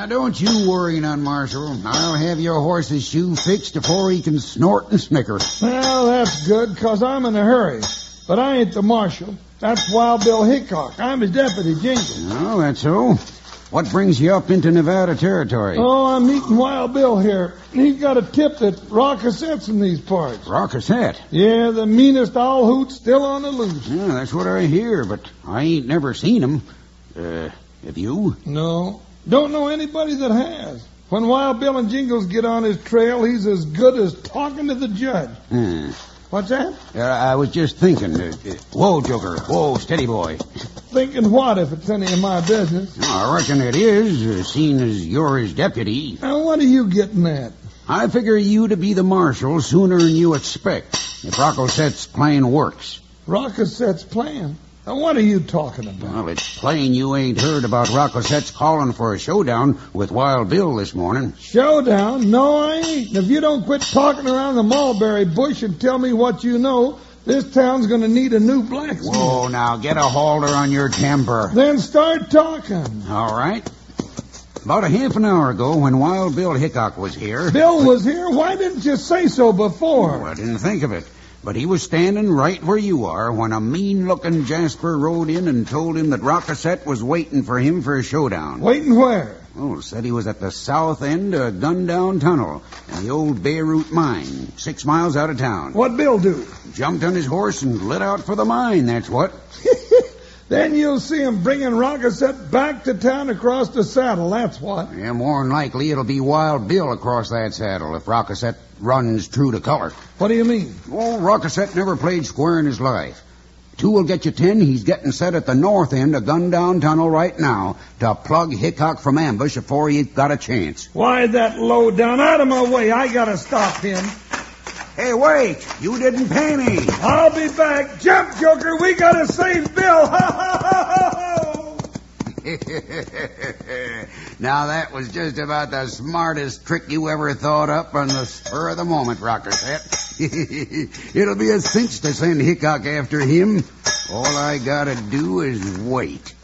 Now, don't you worry none, Marshal. I'll have your horse's shoe fixed before he can snort and snicker. Well, that's good, 'cause I'm in a hurry. But I ain't the marshal. That's Wild Bill Hickok. I'm his deputy, Jingles. Oh, that's so. What brings you up into Nevada territory? Oh, I'm meeting Wild Bill here. He's got a tip that Rockesette's in these parts. Rockasette? Yeah, the meanest owl hoot's still on the loose. Yeah, that's what I hear, but I ain't never seen him. Have you? No. Don't know anybody that has. When Wild Bill and Jingles get on his trail, he's as good as talking to the judge. What's that? I was just thinking. Whoa, Joker. Whoa, steady boy. Thinking what if it's any of my business? I reckon it is, seeing as you're his deputy. Now, what are you getting at? I figure you to be the marshal sooner than you expect, if Rockesette's plan works. Rockesette's plan? Now, what are you talking about? Well, it's plain you ain't heard about Rockesette's calling for a showdown with Wild Bill this morning. Showdown? No, I ain't. And if you don't quit talking around the mulberry bush and tell me what you know, this town's going to need a new blacksmith. Whoa, now get a halter on your temper. Then start talking. All right. About a half an hour ago, when Wild Bill Hickok was here... Bill was here? Why didn't you say so before? Oh, I didn't think of it. But he was standing right where you are when a mean-looking Jasper rode in and told him that Rockasette was waiting for him for a showdown. Waiting where? Oh, said he was at the south end of Gundown Tunnel in the old Beirut mine, 6 miles out of town. What Bill do? Jumped on his horse and lit out for the mine, that's what. Then you'll see him bringing Rockasette back to town across the saddle, that's what. Yeah, more than likely it'll be Wild Bill across that saddle if Rockasette runs true to color. What do you mean? Oh, Rockasette never played square in his life. 2 will get you 10. He's getting set at the north end of Gundown Tunnel right now to plug Hickok from ambush before he's got a chance. Why that low down? Out of my way. I gotta stop him. Hey, wait! You didn't pay me! I'll be back. Jump, Joker! We gotta save Bill! Ha ha ha ha! Now that was just about the smartest trick you ever thought up on the spur of the moment, Rockasette. It'll be a cinch to send Hickok after him. All I gotta do is wait.